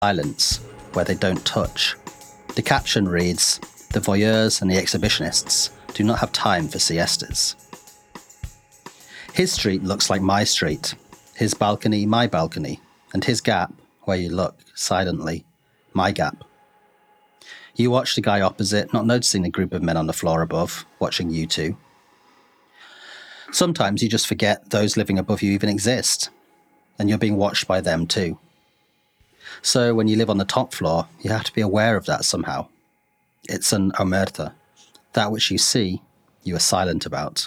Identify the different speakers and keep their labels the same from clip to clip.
Speaker 1: silence where they don't touch. The caption reads, "The voyeurs and the exhibitionists do not have time for siestas." His street looks like my street, his balcony, my balcony, and his gap, where you look, silently, my gap. You watch the guy opposite, not noticing the group of men on the floor above, watching you two. Sometimes you just forget those living above you even exist, and you're being watched by them too. So when you live on the top floor, you have to be aware of that somehow. It's an omerta. That which you see, you are silent about.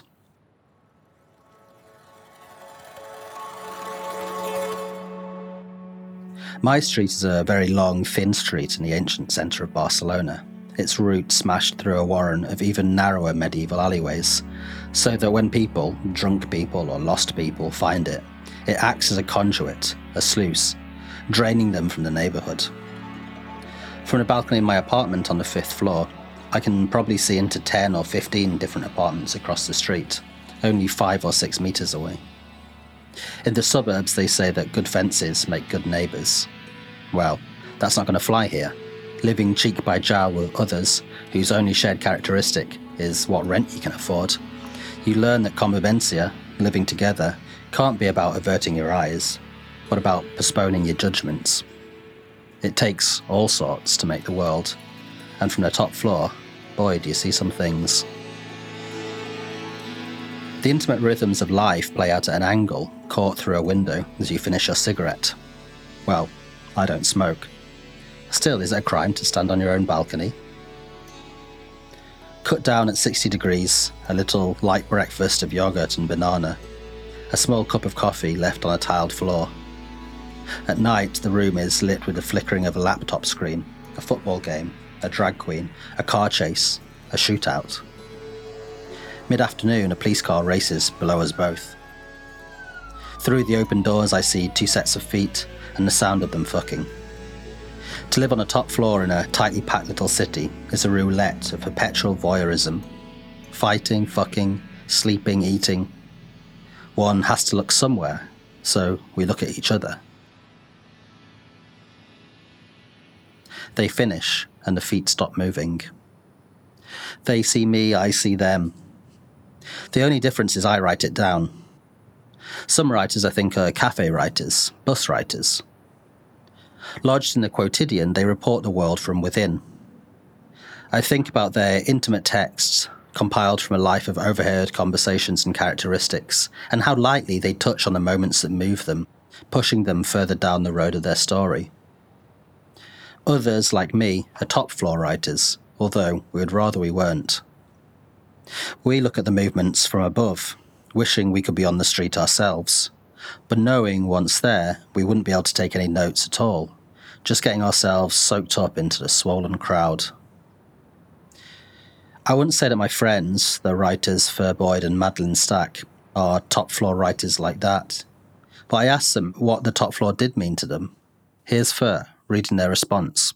Speaker 1: My street is a very long, thin street in the ancient centre of Barcelona, its route smashed through a warren of even narrower medieval alleyways, so that when people, drunk people or lost people, find it, it acts as a conduit, a sluice, draining them from the neighbourhood. From the balcony of my apartment on the 5th floor, I can probably see into 10 or 15 different apartments across the street, only 5 or 6 metres away. In the suburbs, they say that good fences make good neighbours. Well, that's not going to fly here. Living cheek by jowl with others whose only shared characteristic is what rent you can afford, you learn that convivencia, living together, can't be about averting your eyes, but about postponing your judgments. It takes all sorts to make the world, and from the top floor, boy, do you see some things. The intimate rhythms of life play out at an angle, caught through a window as you finish your cigarette. Well, I don't smoke. Still, is it a crime to stand on your own balcony? Cut down at 60 degrees, a little light breakfast of yogurt and banana, a small cup of coffee left on a tiled floor. At night, the room is lit with the flickering of a laptop screen, a football game, a drag queen, a car chase, a shootout. Mid-afternoon, a police car races below us both. Through the open doors, I see 2 sets of feet and the sound of them fucking. To live on a top floor in a tightly packed little city is a roulette of perpetual voyeurism. Fighting, fucking, sleeping, eating. One has to look somewhere, so we look at each other. They finish, and the feet stop moving. They see me, I see them. The only difference is I write it down. Some writers, I think, are cafe writers, bus writers. Lodged in the quotidian, they report the world from within. I think about their intimate texts, compiled from a life of overheard conversations and characteristics, and how lightly they touch on the moments that move them, pushing them further down the road of their story. Others, like me, are top-floor writers, although we would rather we weren't. We look at the movements from above, wishing we could be on the street ourselves, but knowing once there, we wouldn't be able to take any notes at all, just getting ourselves soaked up into the swollen crowd. I wouldn't say that my friends, the writers Fur Boyd and Madeline Stack, are top-floor writers like that, but I asked them what the top floor did mean to them. Here's Fur, reading their response.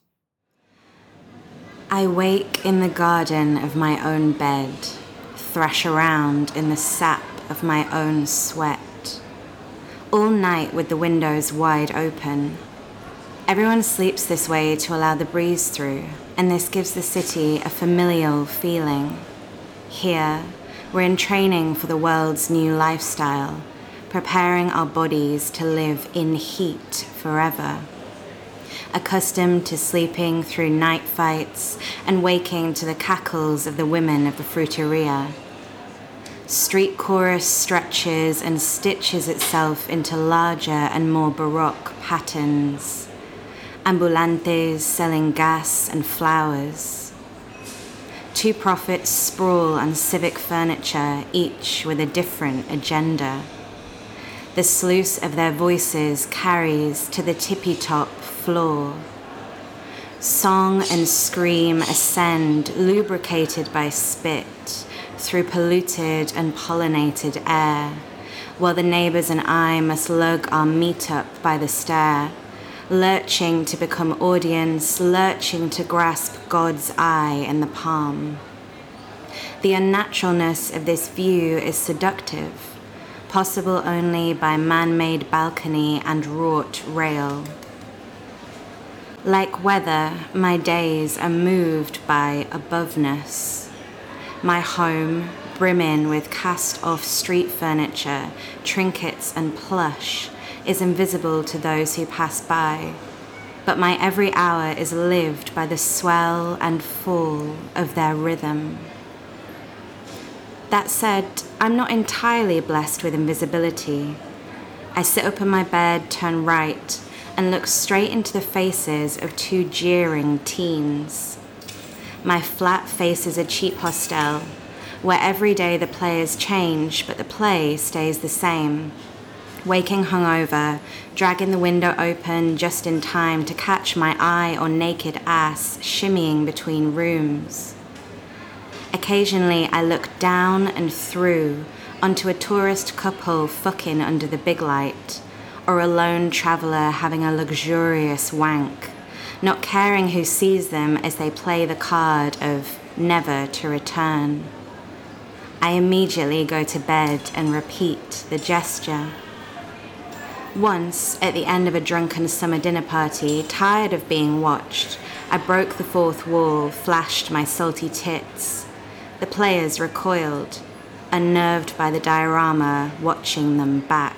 Speaker 2: I wake in the garden of my own bed, thrash around in the sap of my own sweat, all night with the windows wide open. Everyone sleeps this way to allow the breeze through, and this gives the city a familial feeling. Here, we're in training for the world's new lifestyle, preparing our bodies to live in heat forever. Accustomed to sleeping through night fights and waking to the cackles of the women of the fruiteria. Street chorus stretches and stitches itself into larger and more baroque patterns. Ambulantes selling gas and flowers. 2 prophets sprawl on civic furniture, each with a different agenda. The sluice of their voices carries to the tippy-top floor. Song and scream ascend, lubricated by spit, through polluted and pollinated air, while the neighbours and I must lug our meat up by the stair, lurching to become audience, lurching to grasp God's eye in the palm. The unnaturalness of this view is seductive, possible only by man-made balcony and wrought rail. Like weather, my days are moved by aboveness. My home, brimming with cast-off street furniture, trinkets and plush, is invisible to those who pass by, but my every hour is lived by the swell and fall of their rhythm. That said, I'm not entirely blessed with invisibility. I sit up in my bed, turn right, and look straight into the faces of two jeering teens. My flat faces a cheap hostel, where every day the players change, but the play stays the same. Waking hungover, dragging the window open just in time to catch my eye or naked ass shimmying between rooms. Occasionally I look down and through onto a tourist couple fucking under the big light, or a lone traveller having a luxurious wank, not caring who sees them as they play the card of never to return. I immediately go to bed and repeat the gesture. Once, at the end of a drunken summer dinner party, tired of being watched, I broke the fourth wall, flashed my salty tits. The players recoiled, unnerved by the diorama, watching them back.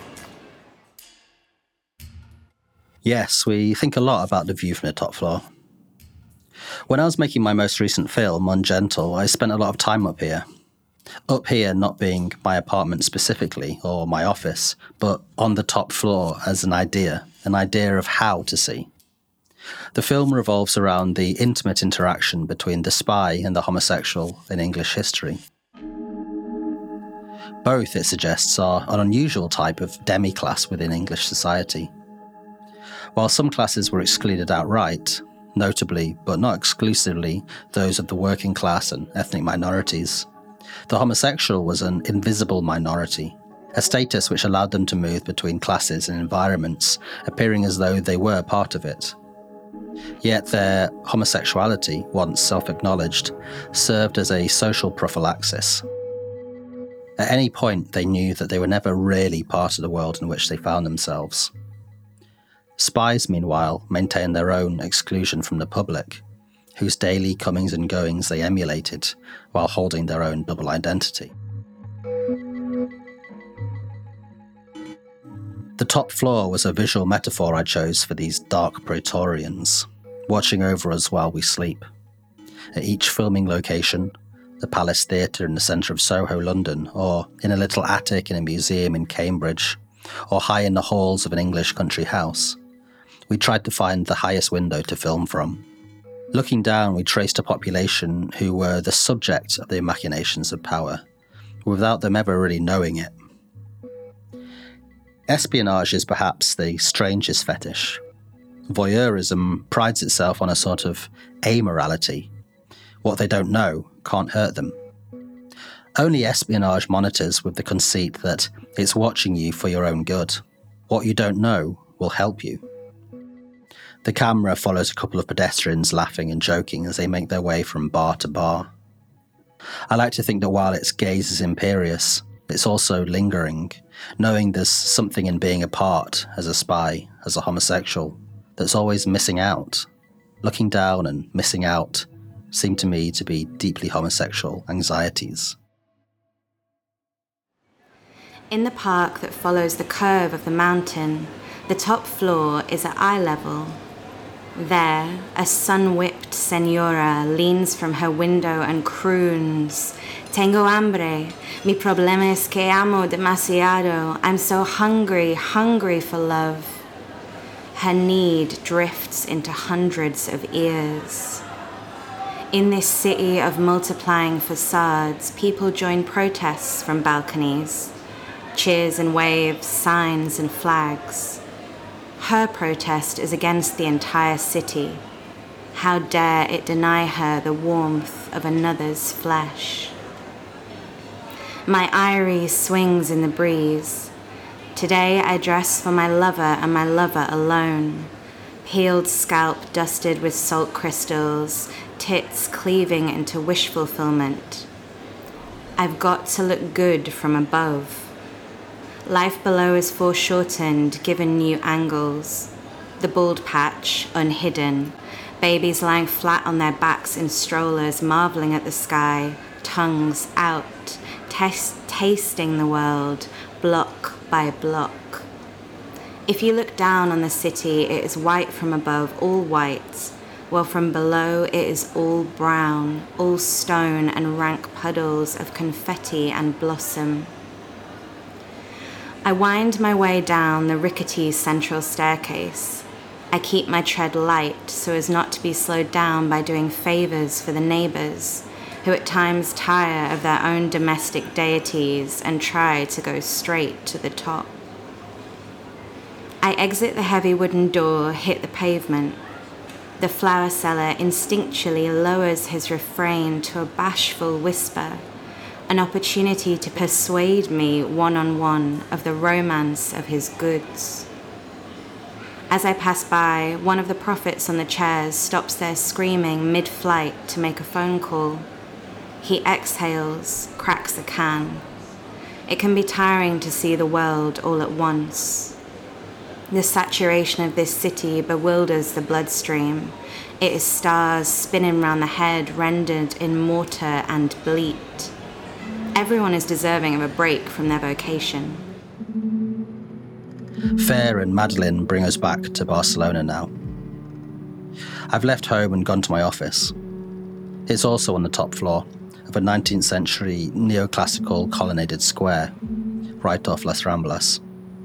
Speaker 1: Yes, we think a lot about the view from the top floor. When I was making my most recent film, Ungentle, I spent a lot of time up here. Up here not being my apartment specifically, or my office, but on the top floor as an idea of how to see. The film revolves around the intimate interaction between the spy and the homosexual in English history. Both, it suggests, are an unusual type of demi-class within English society. While some classes were excluded outright, notably, but not exclusively, those of the working class and ethnic minorities, the homosexual was an invisible minority, a status which allowed them to move between classes and environments, appearing as though they were part of it. Yet their homosexuality, once self-acknowledged, served as a social prophylaxis. At any point, they knew that they were never really part of the world in which they found themselves. Spies, meanwhile, maintained their own exclusion from the public, whose daily comings and goings they emulated, while holding their own double identity. The top floor was a visual metaphor I chose for these dark Praetorians, watching over us while we sleep. At each filming location, the Palace Theatre in the centre of Soho, London, or in a little attic in a museum in Cambridge, or high in the halls of an English country house, we tried to find the highest window to film from. Looking down, we traced a population who were the subject of the machinations of power, without them ever really knowing it. Espionage is perhaps the strangest fetish. Voyeurism prides itself on a sort of amorality. What they don't know can't hurt them. Only espionage monitors with the conceit that it's watching you for your own good. What you don't know will help you. The camera follows a couple of pedestrians laughing and joking as they make their way from bar to bar. I like to think that while its gaze is imperious, it's also lingering, knowing there's something in being apart as a spy, as a homosexual, that's always missing out. Looking down and missing out seem to me to be deeply homosexual anxieties.
Speaker 2: In the park that follows the curve of the mountain, the top floor is at eye level. There, a sun-whipped senora leans from her window and croons, "Tengo hambre. Mi problema es que amo demasiado. I'm so hungry, hungry for love." Her need drifts into hundreds of ears. In this city of multiplying facades, people join protests from balconies. Cheers and waves, signs and flags. Her protest is against the entire city. How dare it deny her the warmth of another's flesh? My iris swings in the breeze. Today I dress for my lover and my lover alone. Peeled scalp dusted with salt crystals, tits cleaving into wish fulfillment. I've got to look good from above. Life below is foreshortened, given new angles. The bald patch, unhidden. Babies lying flat on their backs in strollers, marveling at the sky, tongues out, tasting the world, block by block. If you look down on the city, it is white from above, all white, while from below it is all brown, all stone and rank puddles of confetti and blossom. I wind my way down the rickety central staircase. I keep my tread light so as not to be slowed down by doing favors for the neighbors, who at times tire of their own domestic deities and try to go straight to the top. I exit the heavy wooden door, hit the pavement. The flower seller instinctually lowers his refrain to a bashful whisper, an opportunity to persuade me one-on-one of the romance of his goods. As I pass by, one of the prophets on the chairs stops their screaming mid-flight to make a phone call. He exhales, cracks a can. It can be tiring to see the world all at once. The saturation of this city bewilders the bloodstream. It is stars spinning round the head, rendered in mortar and bleat. Everyone is deserving of a break from their vocation.
Speaker 1: Fair and Madeline bring us back to Barcelona now. I've left home and gone to my office. It's also on the top floor of a 19th century neoclassical colonnaded square, right off Las Ramblas.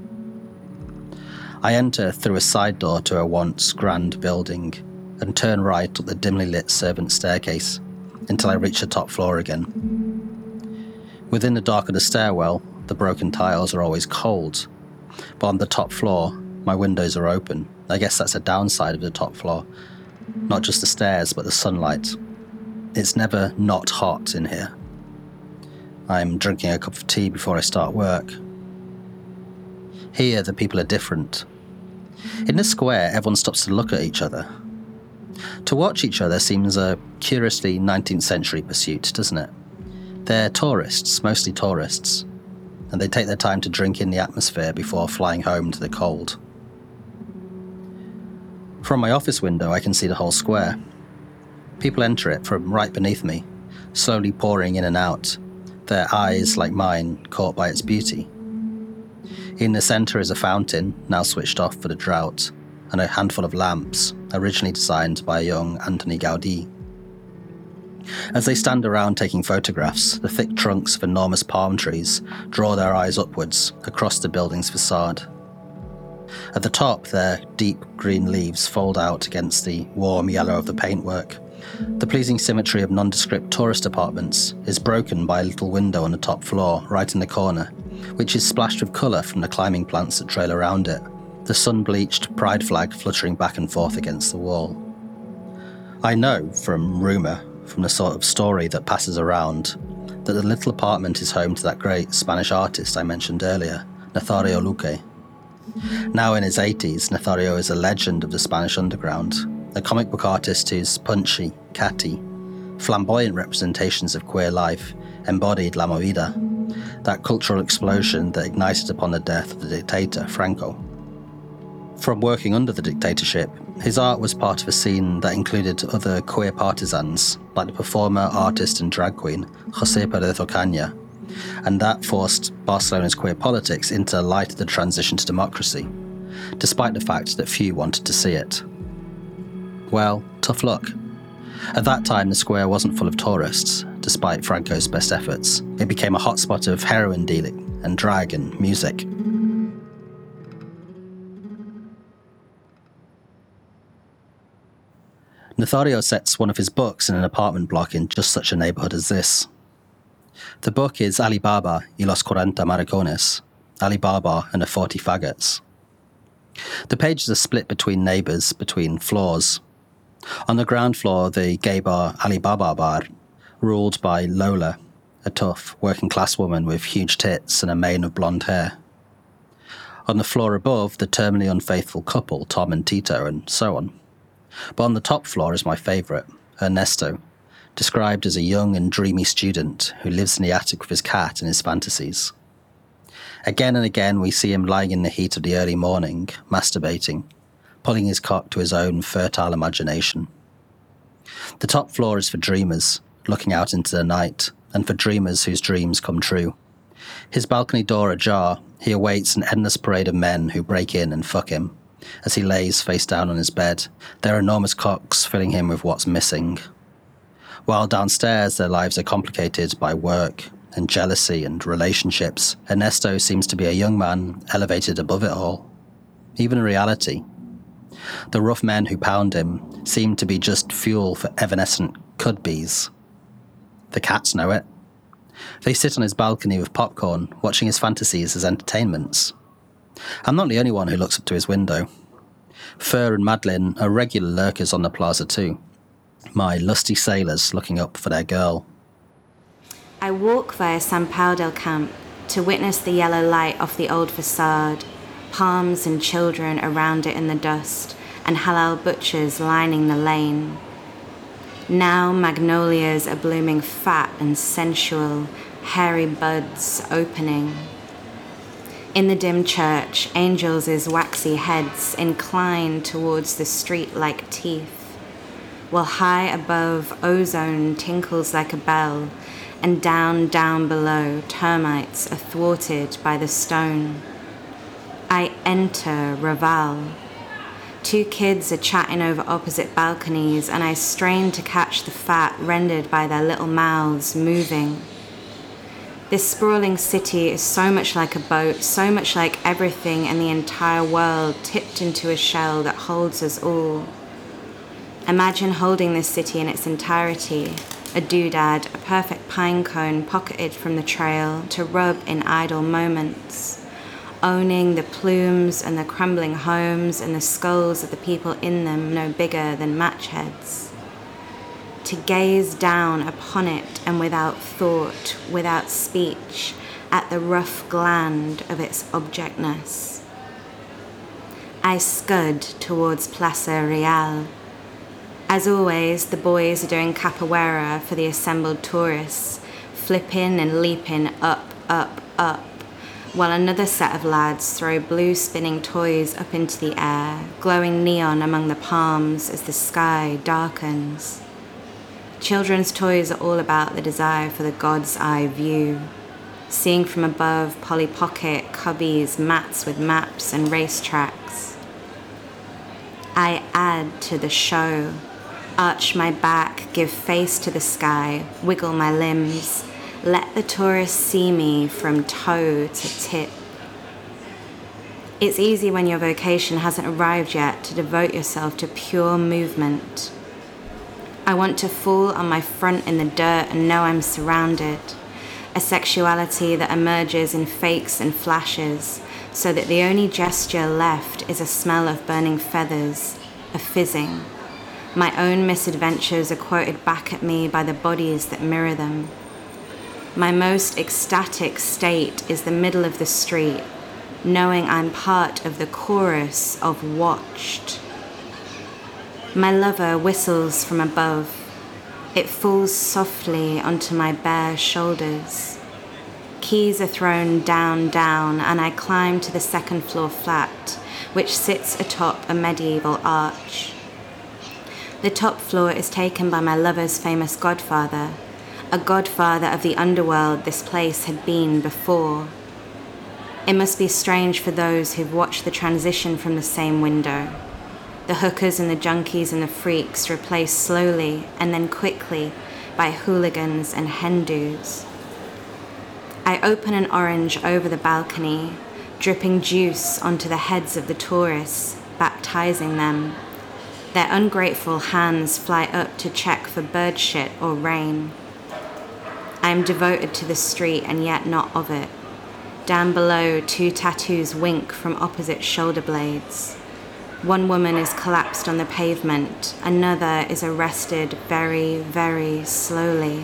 Speaker 1: I enter through a side door to a once grand building and turn right up the dimly lit servant staircase until I reach the top floor again. Within the dark of the stairwell, the broken tiles are always cold, but on the top floor, my windows are open. I guess that's a downside of the top floor. Not just the stairs, but the sunlight. It's never not hot in here. I'm drinking a cup of tea before I start work. Here, the people are different. In the square, everyone stops to look at each other. To watch each other seems a curiously 19th century pursuit, doesn't it? They're tourists, mostly tourists, and they take their time to drink in the atmosphere before flying home to the cold. From my office window, I can see the whole square. People enter it from right beneath me, slowly pouring in and out, their eyes, like mine, caught by its beauty. In the centre is a fountain, now switched off for the drought, and a handful of lamps, originally designed by a young Antoni Gaudí. As they stand around taking photographs, the thick trunks of enormous palm trees draw their eyes upwards across the building's facade. At the top, their deep green leaves fold out against the warm yellow of the paintwork. The pleasing symmetry of nondescript tourist apartments is broken by a little window on the top floor, right in the corner, which is splashed with colour from the climbing plants that trail around it, the sun-bleached pride flag fluttering back and forth against the wall. I know, from rumour, from the sort of story that passes around, that the little apartment is home to that great Spanish artist I mentioned earlier, Nazario Luque. Now in his 80s, Nazario is a legend of the Spanish underground, a comic book artist whose punchy, catty, flamboyant representations of queer life embodied La Movida, that cultural explosion that ignited upon the death of the dictator, Franco. From working under the dictatorship, his art was part of a scene that included other queer partisans, like the performer, artist and drag queen, José Pérez Ocaña, and that forced Barcelona's queer politics into the light of the transition to democracy, despite the fact that few wanted to see it. Well, tough luck. At that time, the square wasn't full of tourists, despite Franco's best efforts. It became a hotspot of heroin dealing and drag and music. Nazario sets one of his books in an apartment block in just such a neighbourhood as this. The book is Ali Baba y los 40 maricones, Ali Baba and the 40 faggots. The pages are split between neighbours, between floors. On the ground floor, the gay bar Ali Baba Bar, ruled by Lola, a tough, working-class woman with huge tits and a mane of blonde hair. On the floor above, the terminally unfaithful couple, Tom and Tito, and so on. But on the top floor is my favourite, Ernesto, described as a young and dreamy student who lives in the attic with his cat and his fantasies. Again and again we see him lying in the heat of the early morning, masturbating, pulling his cock to his own fertile imagination. The top floor is for dreamers, looking out into the night, and for dreamers whose dreams come true. His balcony door ajar, he awaits an endless parade of men who break in and fuck him, as he lays face down on his bed, their enormous cocks filling him with what's missing. While downstairs their lives are complicated by work and jealousy and relationships, Ernesto seems to be a young man elevated above it all. Even in reality, the rough men who pound him seem to be just fuel for evanescent cudbees. The cats know it. They sit on his balcony with popcorn, watching his fantasies as entertainments. I'm not the only one who looks up to his window. Fur and Madeline are regular lurkers on the plaza too, my lusty sailors looking up for their girl.
Speaker 2: I walk via San Pau del Camp to witness the yellow light off the old facade, palms and children around it in the dust, and halal butchers lining the lane. Now magnolias are blooming fat and sensual, hairy buds opening. In the dim church, angels' waxy heads incline towards the street like teeth, while high above ozone tinkles like a bell, and down below termites are thwarted by the stone. I enter Raval. 2 kids are chatting over opposite balconies, and I strain to catch the fat rendered by their little mouths moving. This sprawling city is so much like a boat, so much like everything in the entire world tipped into a shell that holds us all. Imagine holding this city in its entirety, a doodad, a perfect pine cone pocketed from the trail to rub in idle moments, owning the plumes and the crumbling homes and the skulls of the people in them no bigger than match heads. To gaze down upon it and without thought, without speech, at the rough gland of its objectness. I scud towards Plaza Real. As always, the boys are doing capoeira for the assembled tourists, flipping and leaping up, while another set of lads throw blue spinning toys up into the air, glowing neon among the palms as the sky darkens. Children's toys are all about the desire for the God's eye view, seeing from above Polly Pocket, cubbies, mats with maps and racetracks. I add to the show, arch my back, give face to the sky, wiggle my limbs, let the tourists see me from toe to tip. It's easy when your vocation hasn't arrived yet to devote yourself to pure movement. I want to fall on my front in the dirt and know I'm surrounded. A sexuality that emerges in fakes and flashes, so that the only gesture left is a smell of burning feathers, a fizzing. My own misadventures are quoted back at me by the bodies that mirror them. My most ecstatic state is the middle of the street, knowing I'm part of the chorus of watched. My lover whistles from above. It falls softly onto my bare shoulders. Keys are thrown down, and I climb to the 2nd floor flat, which sits atop a medieval arch. The top floor is taken by my lover's famous godfather, a godfather of the underworld this place had been before. It must be strange for those who've watched the transition from the same window. The hookers and the junkies and the freaks replaced slowly and then quickly by hooligans and Hindus. I open an orange over the balcony, dripping juice onto the heads of the tourists, baptizing them. Their ungrateful hands fly up to check for bird shit or rain. I am devoted to the street and yet not of it. Down below, 2 tattoos wink from opposite shoulder blades. One woman is collapsed on the pavement, another is arrested very, very slowly.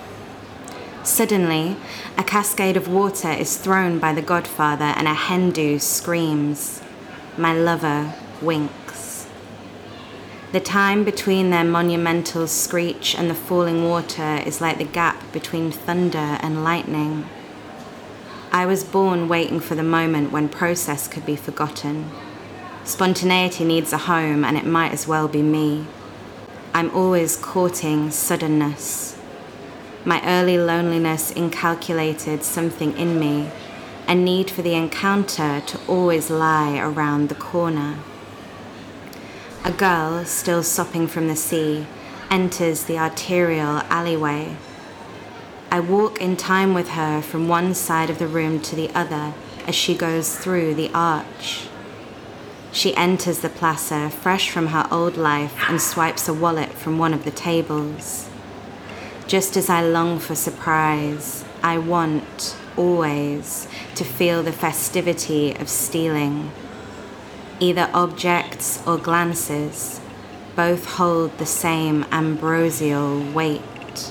Speaker 2: Suddenly, a cascade of water is thrown by the godfather and a Hindu screams. My lover winks. The time between their monumental screech and the falling water is like the gap between thunder and lightning. I was born waiting for the moment when process could be forgotten. Spontaneity needs a home, and it might as well be me. I'm always courting suddenness. My early loneliness inculcated something in me, a need for the encounter to always lie around the corner. A girl, still sopping from the sea, enters the arterial alleyway. I walk in time with her from one side of the room to the other as she goes through the arch. She enters the plaza fresh from her old life and swipes a wallet from one of the tables. Just as I long for surprise, I want, always, to feel the festivity of stealing. Either objects or glances, both hold the same ambrosial weight.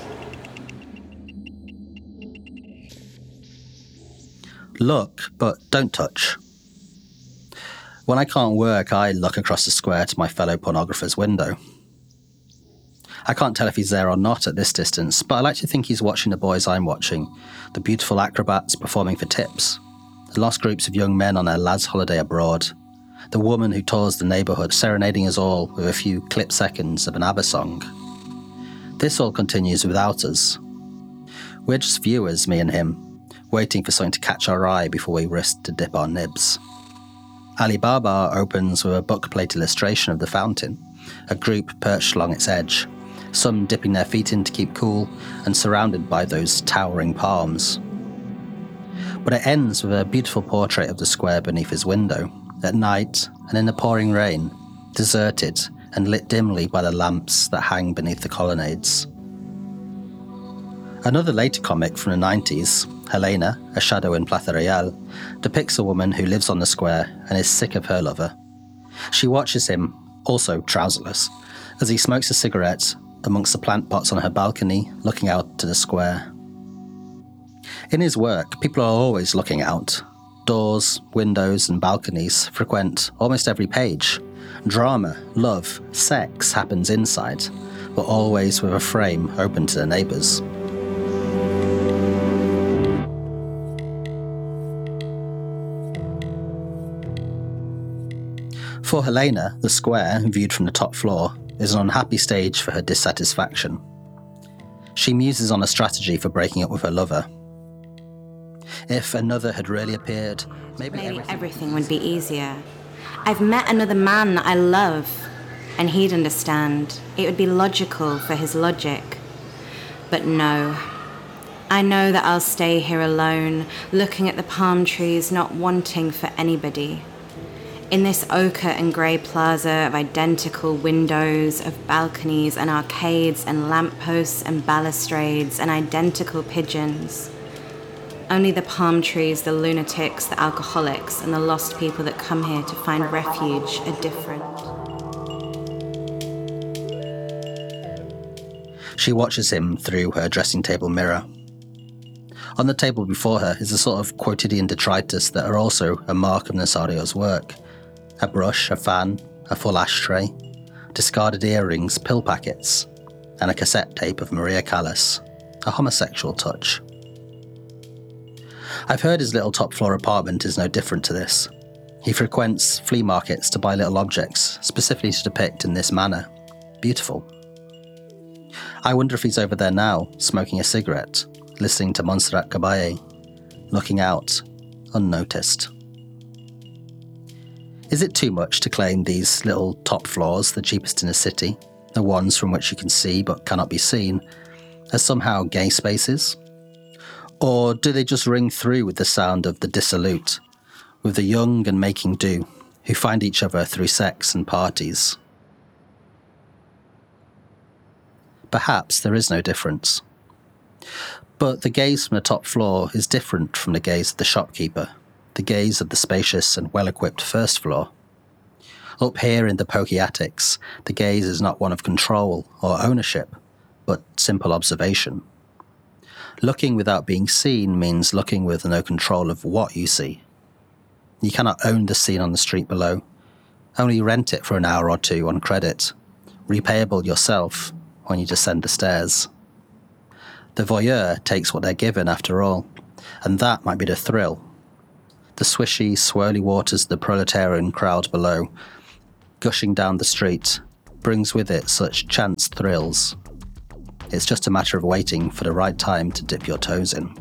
Speaker 1: Look, but don't touch. When I can't work, I look across the square to my fellow pornographer's window. I can't tell if he's there or not at this distance, but I like to think he's watching the boys I'm watching, the beautiful acrobats performing for tips, the lost groups of young men on their lads' holiday abroad, the woman who tours the neighbourhood serenading us all with a few clip seconds of an ABBA song. This all continues without us. We're just viewers, me and him, waiting for something to catch our eye before we risk to dip our nibs. Alibaba opens with a book-plate illustration of the fountain, a group perched along its edge, some dipping their feet in to keep cool and surrounded by those towering palms. But it ends with a beautiful portrait of the square beneath his window, at night and in the pouring rain, deserted and lit dimly by the lamps that hang beneath the colonnades. Another later comic from the 90s, Helena, A Shadow in Plaza Real, depicts a woman who lives on the square and is sick of her lover. She watches him, also trouserless, as he smokes a cigarette amongst the plant pots on her balcony, looking out to the square. In his work, people are always looking out. Doors, windows, and balconies frequent almost every page. Drama, love, sex happens inside, but always with a frame open to the neighbours. For Helena, the square, viewed from the top floor, is an unhappy stage for her dissatisfaction. She muses on a strategy for breaking up with her lover. If another had really appeared, maybe
Speaker 2: everything would be easier. I've met another man that I love, and he'd understand. It would be logical for his logic. But no. I know that I'll stay here alone, looking at the palm trees, not wanting for anybody. In this ochre and grey plaza of identical windows, of balconies and arcades and lampposts and balustrades and identical pigeons. Only the palm trees, the lunatics, the alcoholics, and the lost people that come here to find refuge are different.
Speaker 1: She watches him through her dressing table mirror. On the table before her is a sort of quotidian detritus that are also a mark of Nasario's work. A brush, a fan, a full ashtray, discarded earrings, pill packets, and a cassette tape of Maria Callas, a homosexual touch. I've heard his little top-floor apartment is no different to this. He frequents flea markets to buy little objects, specifically to depict in this manner. Beautiful. I wonder if he's over there now, smoking a cigarette, listening to Montserrat Caballé, looking out, unnoticed. Is it too much to claim these little top floors, the cheapest in the city, the ones from which you can see but cannot be seen, as somehow gay spaces? Or do they just ring through with the sound of the dissolute, with the young and making do, who find each other through sex and parties? Perhaps there is no difference. But the gaze from the top floor is different from the gaze of the shopkeeper, the gaze of the spacious and well-equipped first floor. Up here in the pokey attics, the gaze is not one of control or ownership, but simple observation. Looking without being seen means looking with no control of what you see. You cannot own the scene on the street below, only rent it for an hour or two on credit, repayable yourself when you descend the stairs. The voyeur takes what they're given after all, and that might be the thrill. The swishy, swirly waters of the proletarian crowd below, gushing down the street, brings with it such chance thrills. It's just a matter of waiting for the right time to dip your toes in.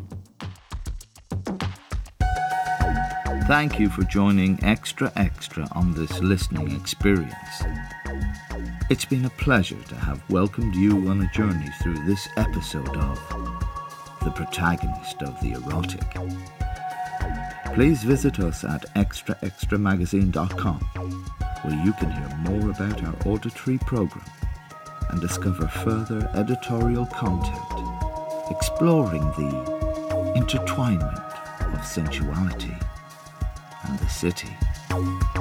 Speaker 3: Thank you for joining Extra Extra on this listening experience. It's been a pleasure to have welcomed you on a journey through this episode of The Protagonist of the Erotic. Please visit us at extraextramagazine.com, where you can hear more about our auditory program and discover further editorial content exploring the intertwinement of sensuality and the city.